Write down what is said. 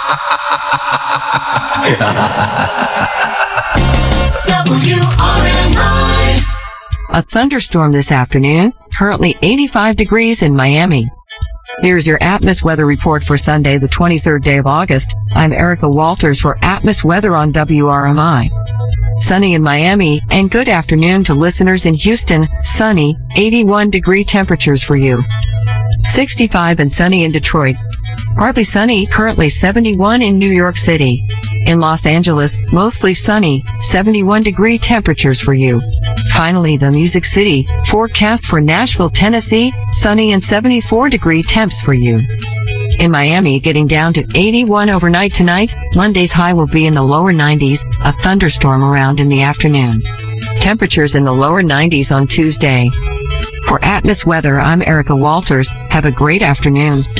WRMI. A thunderstorm this afternoon, currently 85 degrees in Miami. Here's your Atmos weather report for Sunday, the 23rd day of August. I'm Erica Walters for Atmos Weather on WRMI. Sunny in Miami, and good afternoon to listeners in Houston. Sunny, 81-degree temperatures for you. 65 and sunny in Detroit. Partly sunny, currently 71 in New York City. In Los Angeles, mostly sunny, 71-degree temperatures for you. Finally, the Music City, forecast for Nashville, Tennessee, sunny and 74-degree temps for you. In Miami, getting down to 81 overnight tonight. Monday's high will be in the lower 90s, a thunderstorm around in the afternoon. Temperatures in the lower 90s on Tuesday. For Atmos Weather, I'm Erica Walters. Have a great afternoon.